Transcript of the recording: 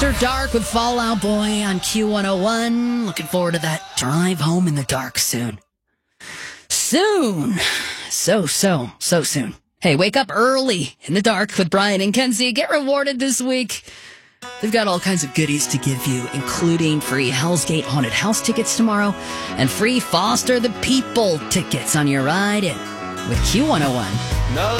After Dark with Fall Out Boy on Q101. Looking forward to that drive home in the dark soon. Soon. So soon. Hey, wake up early in the dark with Brian and Kenzie. Get rewarded this week. They've got all kinds of goodies to give you, including free Hell's Gate Haunted House tickets tomorrow and free Foster the People tickets on your ride in with Q101. No